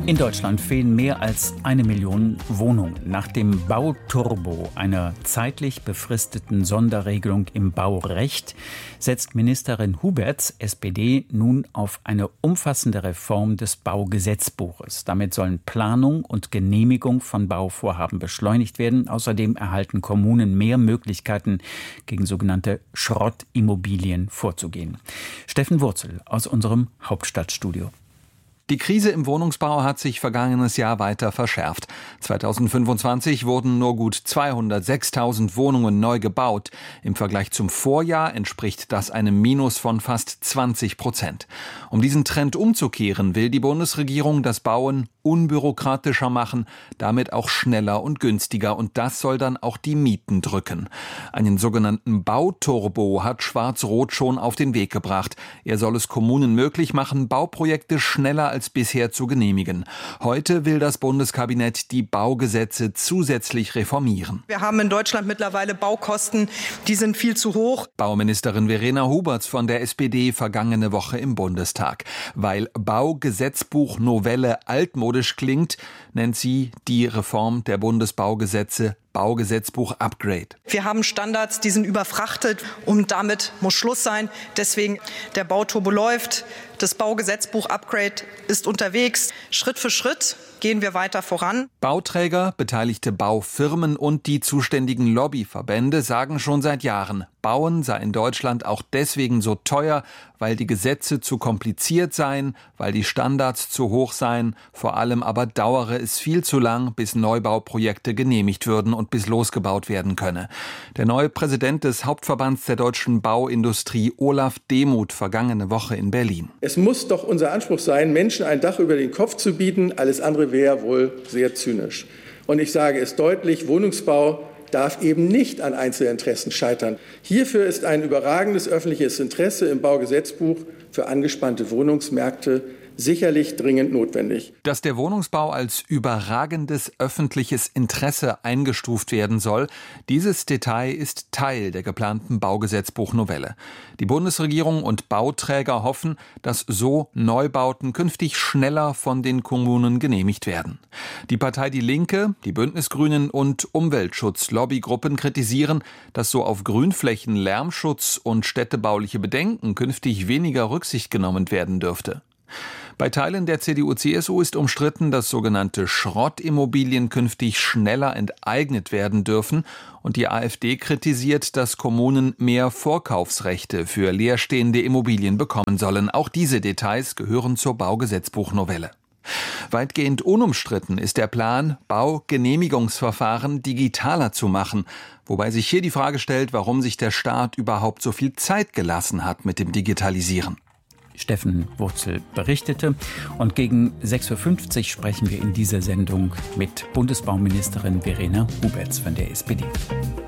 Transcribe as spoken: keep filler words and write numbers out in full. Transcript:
In Deutschland fehlen mehr als eine Million Wohnungen. Nach dem Bauturbo, einer zeitlich befristeten Sonderregelung im Baurecht, setzt Ministerin Huberts S P D nun auf eine umfassende Reform des Baugesetzbuches. Damit sollen Planung und Genehmigung von Bauvorhaben beschleunigt werden. Außerdem erhalten Kommunen mehr Möglichkeiten, gegen sogenannte Schrottimmobilien vorzugehen. Steffen Wurzel aus unserem Hauptstadtstudio. Die Krise im Wohnungsbau hat sich vergangenes Jahr weiter verschärft. zweitausendfünfundzwanzig wurden nur gut zweihundertsechstausend Wohnungen neu gebaut. Im Vergleich zum Vorjahr entspricht das einem Minus von fast zwanzig Prozent. Um diesen Trend umzukehren, will die Bundesregierung das Bauen unbürokratischer machen, damit auch schneller und günstiger. Und das soll dann auch die Mieten drücken. Einen sogenannten Bauturbo hat Schwarz-Rot schon auf den Weg gebracht. Er soll es Kommunen möglich machen, Bauprojekte schneller als bisher zu genehmigen. Heute will das Bundeskabinett die Baugesetze zusätzlich reformieren. Wir haben in Deutschland mittlerweile Baukosten, die sind viel zu hoch. Bauministerin Verena Huberts von der S P D vergangene Woche im Bundestag. Weil Baugesetzbuch-Novelle altmodisch klingt, nennt sie die Reform der Bundesbaugesetze Baugesetzbuch Upgrade. Wir haben Standards, die sind überfrachtet und damit muss Schluss sein. Deswegen der Bauturbo läuft, das Baugesetzbuch Upgrade ist unterwegs. Schritt für Schritt gehen wir weiter voran. Bauträger, beteiligte Baufirmen und die zuständigen Lobbyverbände sagen schon seit Jahren, Bauen sei in Deutschland auch deswegen so teuer, weil die Gesetze zu kompliziert seien, weil die Standards zu hoch seien. Vor allem aber dauere es viel zu lang, bis Neubauprojekte genehmigt würden und bis losgebaut werden könne. Der neue Präsident des Hauptverbands der deutschen Bauindustrie, Olaf Demuth, vergangene Woche in Berlin. Es muss doch unser Anspruch sein, Menschen ein Dach über den Kopf zu bieten. Alles andere wäre wohl sehr zynisch. Und ich sage es deutlich, Wohnungsbau darf eben nicht an Einzelinteressen scheitern. Hierfür ist ein überragendes öffentliches Interesse im Baugesetzbuch für angespannte Wohnungsmärkte sicherlich dringend notwendig. Dass der Wohnungsbau als überragendes öffentliches Interesse eingestuft werden soll, dieses Detail ist Teil der geplanten Baugesetzbuchnovelle. Die Bundesregierung und Bauträger hoffen, dass so Neubauten künftig schneller von den Kommunen genehmigt werden. Die Partei Die Linke, die Bündnisgrünen und Umweltschutz-Lobbygruppen kritisieren, dass so auf Grünflächen Lärmschutz und städtebauliche Bedenken künftig weniger Rücksicht genommen werden dürfte. Bei Teilen der C D U C S U ist umstritten, dass sogenannte Schrottimmobilien künftig schneller enteignet werden dürfen. Und die AfD kritisiert, dass Kommunen mehr Vorkaufsrechte für leerstehende Immobilien bekommen sollen. Auch diese Details gehören zur Baugesetzbuchnovelle. Weitgehend unumstritten ist der Plan, Baugenehmigungsverfahren digitaler zu machen. Wobei sich hier die Frage stellt, warum sich der Staat überhaupt so viel Zeit gelassen hat mit dem Digitalisieren. Steffen Wurzel berichtete. Und gegen sechs Uhr fünfzig sprechen wir in dieser Sendung mit Bundesbauministerin Verena Huberts von der S P D.